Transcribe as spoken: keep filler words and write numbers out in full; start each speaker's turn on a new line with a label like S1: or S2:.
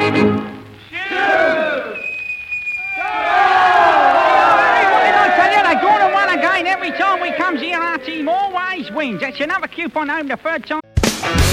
S1: Every time we comes here, our team always wins. That's another coupon home the third time